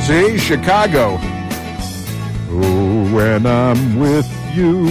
See, Chicago. Oh, when I'm with you.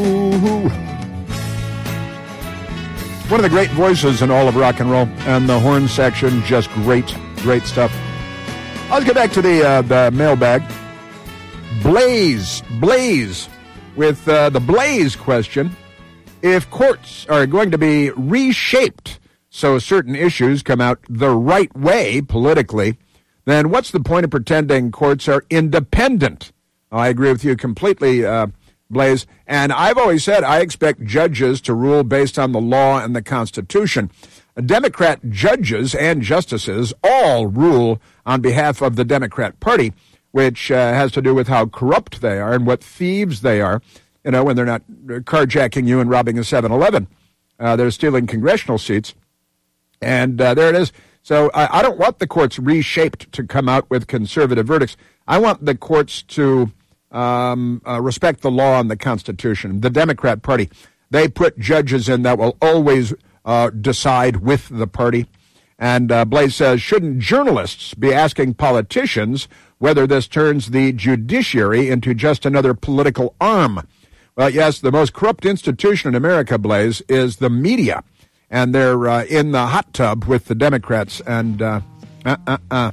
One of the great voices in all of rock and roll, and the horn section, just great stuff. Let's get back to the mailbag. Blaze, with the Blaze question. If courts are going to be reshaped so certain issues come out the right way politically, then what's the point of pretending courts are independent? I agree with you completely, Blaze. And I've always said I expect judges to rule based on the law and the Constitution. Democrat judges and justices all rule on behalf of the Democrat Party, which has to do with how corrupt they are and what thieves they are, when they're not carjacking you and robbing a 7-Eleven. They're stealing congressional seats. And there it is. So I don't want the courts reshaped to come out with conservative verdicts. I want the courts to respect the law and the Constitution. The Democrat Party, they put judges in that will always decide with the party. And Blaze says, shouldn't journalists be asking politicians whether this turns the judiciary into just another political arm? Well, yes, the most corrupt institution in America, Blaze, is the media. And they're in the hot tub with the Democrats. And, Yeah,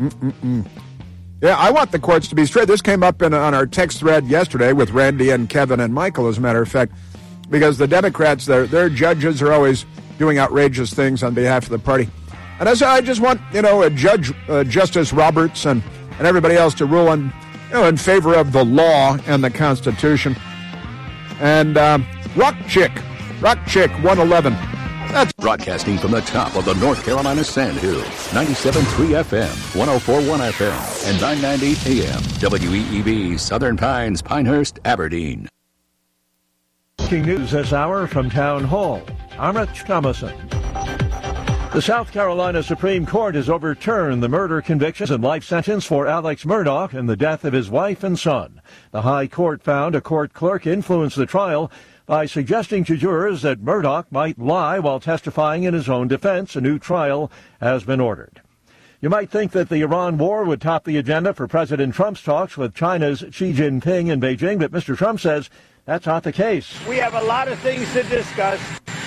I want the courts to be straight. This came up on our text thread yesterday with Randy and Kevin and Michael, as a matter of fact, because the Democrats, their judges are always doing outrageous things on behalf of the party. And I just want, Justice Roberts and everybody else to rule in favor of the law and the Constitution. And Rock Chick 111. That's broadcasting from the top of the North Carolina Sandhills, 97.3 FM, 104.1 FM, and 990 AM, WEEB, Southern Pines, Pinehurst, Aberdeen. Breaking news this hour from Town Hall. I'm Rich Thomason. The South Carolina Supreme Court has overturned the murder convictions and life sentence for Alex Murdaugh and the death of his wife and son. The High Court found a court clerk influenced the trial by suggesting to jurors that Murdaugh might lie while testifying in his own defense. A new trial has been ordered. You might think that the Iran war would top the agenda for President Trump's talks with China's Xi Jinping in Beijing, but Mr. Trump says that's not the case. We have a lot of things to discuss.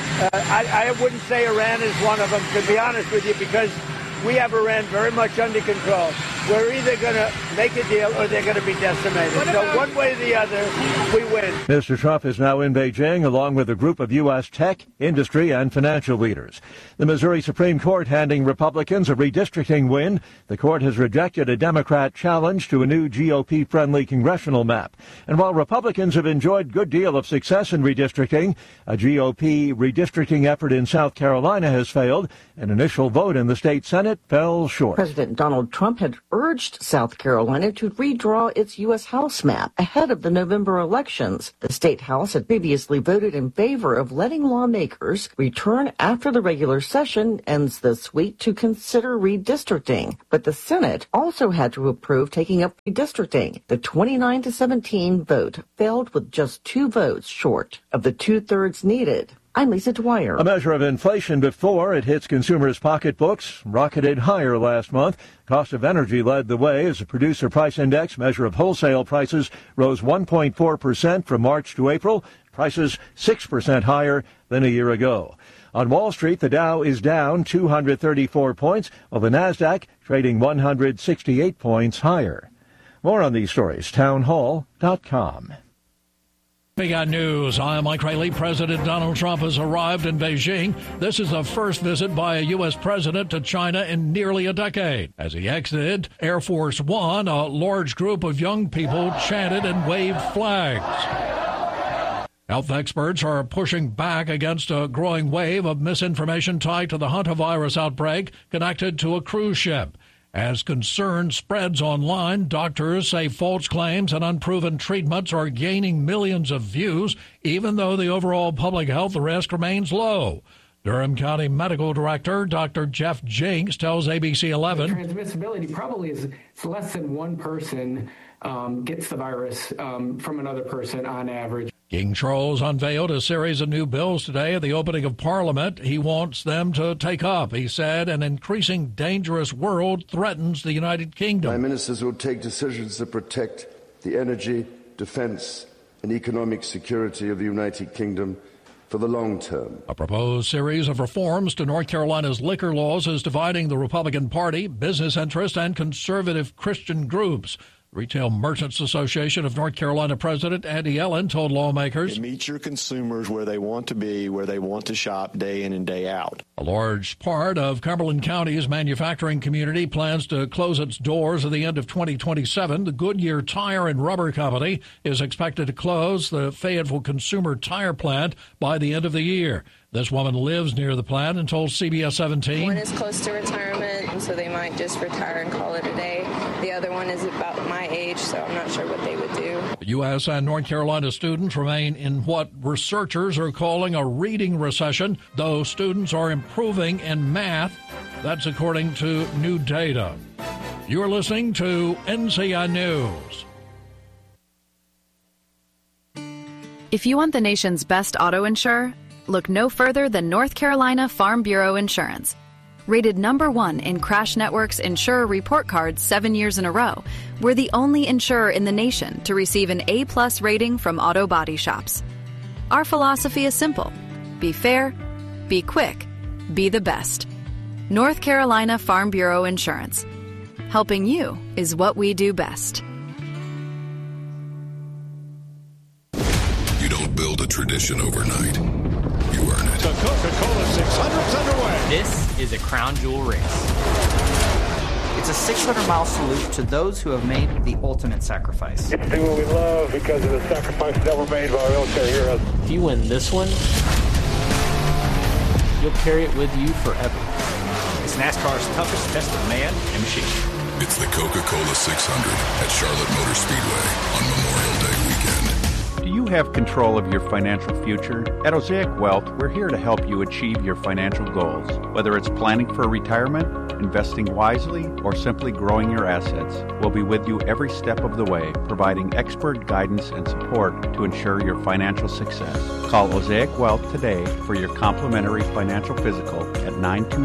I wouldn't say Iran is one of them, to be honest with you, because we have Iran very much under control. We're either going to make a deal or they're going to be decimated. So one way or the other, we win. Mr. Trump is now in Beijing along with a group of U.S. tech, industry, and financial leaders. The Missouri Supreme Court handing Republicans a redistricting win. The court has rejected a Democrat challenge to a new GOP-friendly congressional map. And while Republicans have enjoyed a good deal of success in redistricting, a GOP redistricting effort in South Carolina has failed. An initial vote in the state Senate fell short. President Donald Trump had urged South Carolina to redraw its U.S. House map ahead of the November elections. The state House had previously voted in favor of letting lawmakers return after the regular session ends this week to consider redistricting. But the Senate also had to approve taking up redistricting. The 29-17 vote failed with just 2 votes short of the 2/3 needed. I'm Lisa Dwyer. A measure of inflation before it hits consumers' pocketbooks rocketed higher last month. Cost of energy led the way as the Producer Price Index measure of wholesale prices rose 1.4% from March to April. Prices 6% higher than a year ago. On Wall Street, the Dow is down 234 points, while the Nasdaq trading 168 points higher. More on these stories, townhall.com. Big On News. I'm Mike Riley. President Donald Trump has arrived in Beijing. This is the first visit by a U.S. president to China in nearly a decade. As he exited Air Force One, a large group of young people chanted and waved flags. Health experts are pushing back against a growing wave of misinformation tied to the hantavirus outbreak connected to a cruise ship. As concern spreads online, doctors say false claims and unproven treatments are gaining millions of views, even though the overall public health risk remains low. Durham County Medical Director Dr. Jeff Jinks tells ABC 11. The transmissibility probably is less than one person gets the virus from another person on average. King Charles unveiled a series of new bills today at the opening of Parliament. He wants them to take up. He said an increasing dangerous world threatens the United Kingdom. My ministers will take decisions to protect the energy, defense, and economic security of the United Kingdom for the long term. A proposed series of reforms to North Carolina's liquor laws is dividing the Republican Party, business interests, and conservative Christian groups. Retail Merchants Association of North Carolina President Andy Ellen told lawmakers, "It meets your consumers where they want to be, where they want to shop day in and day out." A large part of Cumberland County's manufacturing community plans to close its doors at the end of 2027. The Goodyear Tire and Rubber Company is expected to close the Fayetteville Consumer Tire plant by the end of the year. This woman lives near the plant and told CBS 17. One is close to retirement, so they might just retire and call it a day. The other one is about my age, so I'm not sure what they would do. U.S. and North Carolina students remain in what researchers are calling a reading recession, though students are improving in math. That's according to new data. You're listening to NCI News. If you want the nation's best auto insurer, look no further than North Carolina Farm Bureau Insurance. Rated #1 in Crash Network's Insurer Report Card 7 years in a row, we're the only insurer in the nation to receive an A+ rating from auto body shops. Our philosophy is simple. Be fair, be quick, be the best. North Carolina Farm Bureau Insurance. Helping you is what we do best. You don't build a tradition overnight. You earn it. The Coca-Cola 600's underway. This is a crown jewel race. It's a 600-mile salute to those who have made the ultimate sacrifice. It's do what we love because of the sacrifices that were made by our military heroes. If you win this one, you'll carry it with you forever. It's NASCAR's toughest test of man and machine. It's the Coca-Cola 600 at Charlotte Motor Speedway on Memorial Day weekend. Do you have control of your financial future? At Osaic Wealth, we're here to help you achieve your financial goals. Whether it's planning for retirement, investing wisely, or simply growing your assets, we'll be with you every step of the way, providing expert guidance and support to ensure your financial success. Call Osaic Wealth today for your complimentary financial physical at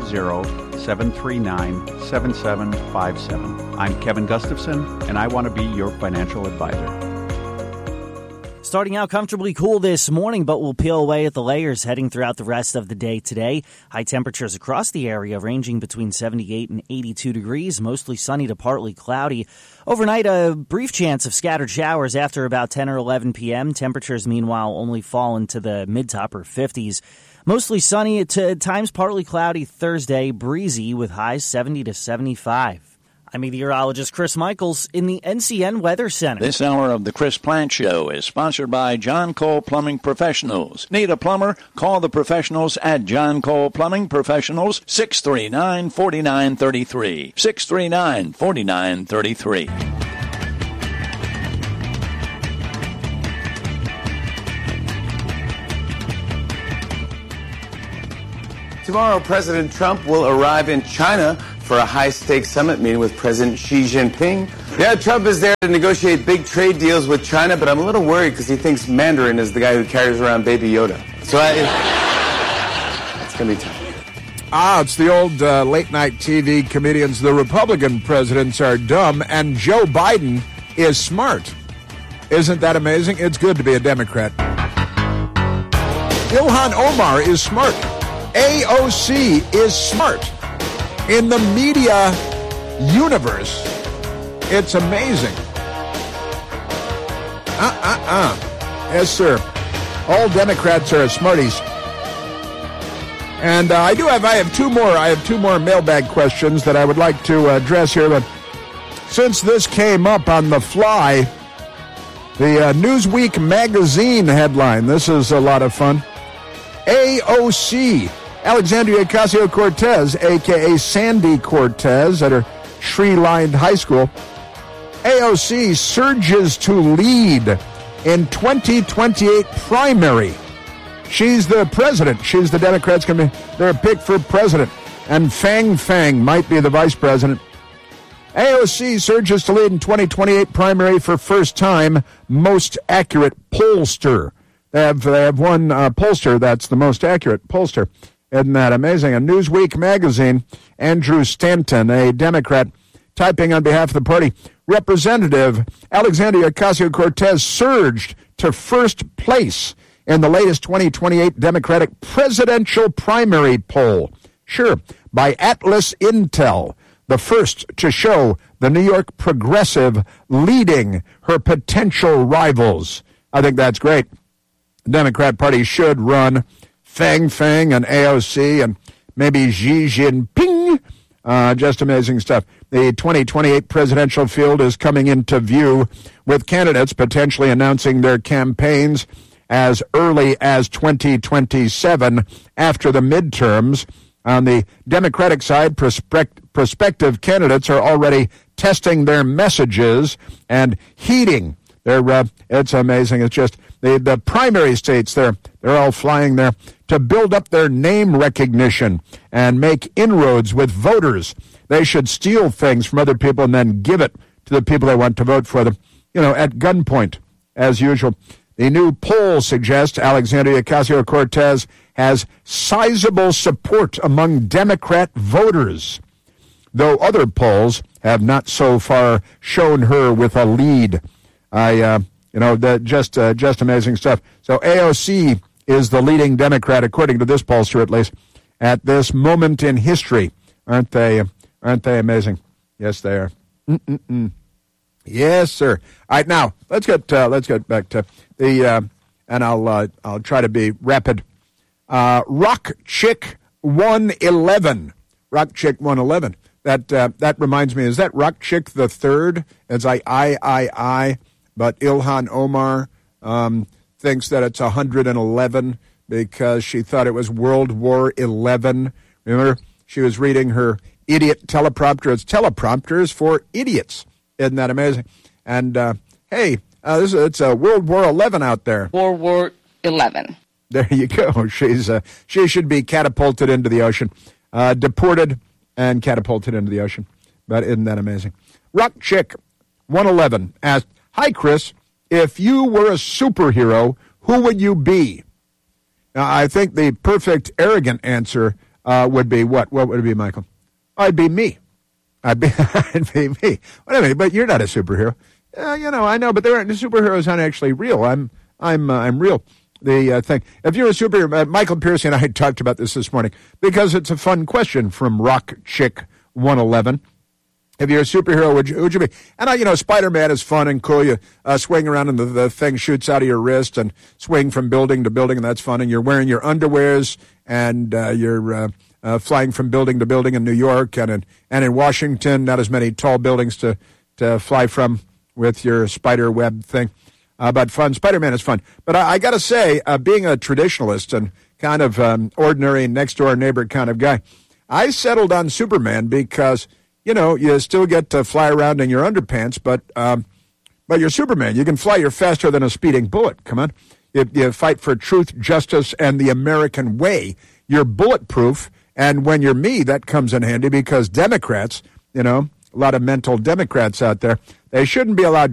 920-739-7757. I'm Kevin Gustafson, and I want to be your financial advisor. Starting out comfortably cool this morning, but we'll peel away at the layers heading throughout the rest of the day today. High temperatures across the area ranging between 78 and 82 degrees, mostly sunny to partly cloudy. Overnight, a brief chance of scattered showers after about 10 or 11 p.m. Temperatures, meanwhile, only fall into the mid to upper 50s. Mostly sunny to at times partly cloudy Thursday, breezy with highs 70 to 75. I'm meteorologist Chris Michaels in the NCN Weather Center. This hour of the Chris Plant Show is sponsored by John Cole Plumbing Professionals. Need a plumber? Call the professionals at John Cole Plumbing Professionals, 639-4933. 639-4933. Tomorrow, President Trump will arrive in China for a high-stakes summit meeting with President Xi Jinping. Yeah, Trump is there to negotiate big trade deals with China, but I'm a little worried because he thinks Mandarin is the guy who carries around Baby Yoda. So it's going to be tough. It's the old late-night TV comedians. The Republican presidents are dumb, and Joe Biden is smart. Isn't that amazing? It's good to be a Democrat. Ilhan Omar is smart. AOC is smart. In the media universe, it's amazing. Yes, sir. All Democrats are smarties. And I have two more mailbag questions that I would like to address here. But since this came up on the fly, the Newsweek magazine headline. This is a lot of fun. AOC. Alexandria Ocasio-Cortez, a.k.a. Sandy Cortez, at her tree-lined high school. AOC surges to lead in 2028 primary. She's the president. She's the Democrats going to be their pick for president. And Fang might be the vice president. AOC surges to lead in 2028 primary for first time most accurate pollster. They have one pollster that's the most accurate pollster. Isn't that amazing? A Newsweek magazine, Andrew Stanton, a Democrat, typing on behalf of the party. Representative Alexandria Ocasio-Cortez surged to first place in the latest 2028 Democratic presidential primary poll. Sure, by Atlas Intel, the first to show the New York progressive leading her potential rivals. I think that's great. The Democrat Party should run Fang Fang and AOC and maybe Xi Jinping. Just amazing stuff. The 2028 presidential field is coming into view with candidates potentially announcing their campaigns as early as 2027 after the midterms. On the Democratic side, prospective candidates are already testing their messages and heeding their, it's amazing. It's just the primary states they're all flying there to build up their name recognition and make inroads with voters. They should steal things from other people and then give it to the people they want to vote for them, at gunpoint, as usual. The new poll suggests Alexandria Ocasio-Cortez has sizable support among Democrat voters, though other polls have not so far shown her with a lead. Just amazing stuff. So AOC is the leading Democrat, according to this pollster at least, at this moment in history. Aren't they amazing? Yes, they are. Yes, sir. All right, now let's get back to the and I'll try to be rapid. Rock Chick 111. Rock Chick 111. That reminds me. Is that Rock Chick the Third? It's like I. But Ilhan Omar thinks that it's 111 because she thought it was World War XI. Remember, she was reading her idiot teleprompter. It's teleprompters for idiots. Isn't that amazing? And, hey, it's World War XI out there. World War XI. There you go. She should be catapulted into the ocean, deported and catapulted into the ocean. But isn't that amazing? Rock Chick 111 asked, "Hi, Chris. If you were a superhero, who would you be?" Now, I think the perfect arrogant answer would be what? What would it be, Michael? I'd be me. I'd be me. Wait a minute, but you're not a superhero. I know, but the superheroes aren't actually real. I'm real. The thing. If you're a superhero, Michael Piercy and I talked about this morning because it's a fun question from Rock Chick 111. If you're a superhero, would you be? And Spider-Man is fun and cool. You swing around and the thing shoots out of your wrist and swing from building to building, and that's fun. And you're wearing your underwears and you're flying from building to building in New York and in Washington. Not as many tall buildings to fly from with your spider web thing, but fun. Spider-Man is fun. But I got to say, being a traditionalist and kind of ordinary next door neighbor kind of guy, I settled on Superman because you still get to fly around in your underpants, but you're Superman. You can fly. You're faster than a speeding bullet. Come on. You fight for truth, justice, and the American way. You're bulletproof. And when you're me, that comes in handy because Democrats, a lot of mental Democrats out there, they shouldn't be allowed